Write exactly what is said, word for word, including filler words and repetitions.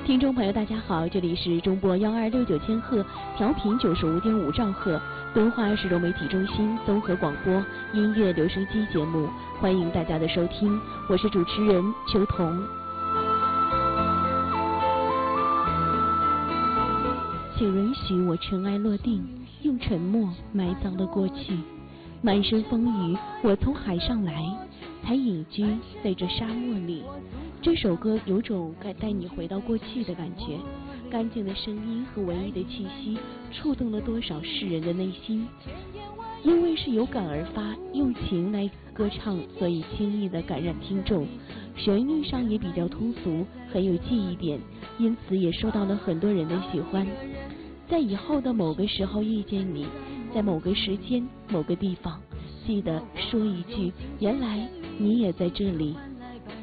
听众朋友大家好，这里是中波幺二六九千赫，调频九十五点五兆赫，敦化市融媒体中心综合广播音乐留声机节目，欢迎大家的收听，我是主持人秋彤。请允许我尘埃落定，用沉默埋葬了过去。满身风雨，我从海上来，才隐居在这沙漠里。这首歌有种该带你回到过去的感觉，干净的声音和文艺的气息，触动了多少世人的内心。因为是有感而发，用情来歌唱，所以轻易的感染听众。旋律上也比较通俗，很有记忆点，因此也受到了很多人的喜欢。在以后的某个时候遇见你，在某个时间某个地方，记得说一句，原来你也在这里。